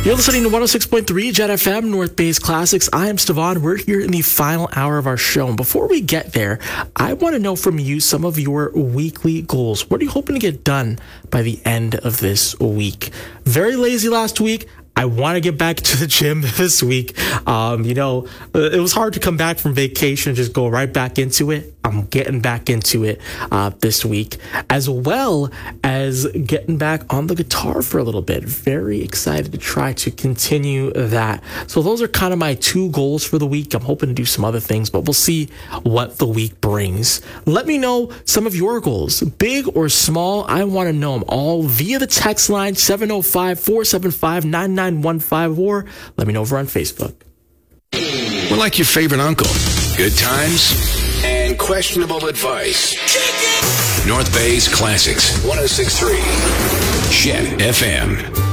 You're listening to 106.3 Jet FM, North Bay's Classics. I am Stevon. We're here in the final hour of our show. And before we get there, I want to know from you some of your weekly goals. What are you hoping to get done by the end of this week? Very lazy last week. I want to get back to the gym this week. It was hard to come back from vacation and just go right back into it. I'm getting back into it this week, as well as getting back on the guitar for a little bit. Very excited to try to continue that. So those are kind of my two goals for the week. I'm hoping to do some other things, but we'll see what the week brings. Let me know some of your goals, big or small. I want to know them all via the text line 705-475-9915, or let me know over on Facebook. We're like your favorite uncle. Good times and questionable advice. North Bay's Classics, 106.3 Jet FM.